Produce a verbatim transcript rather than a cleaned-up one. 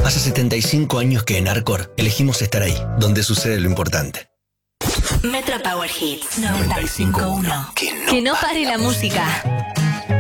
Hace setenta y cinco años que en Arcor elegimos estar ahí, donde sucede lo importante. Metro Power Hits noventa y cinco punto uno. Que no, Que no pare la música.